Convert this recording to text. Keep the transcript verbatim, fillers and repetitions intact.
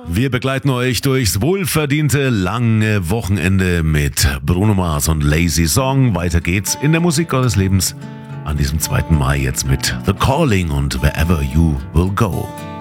Wir begleiten euch durchs wohlverdiente lange Wochenende mit Bruno Mars und Lazy Song. Weiter geht's in der Musik eures Lebens an diesem zweiten Mai jetzt mit The Calling und Wherever You Will Go.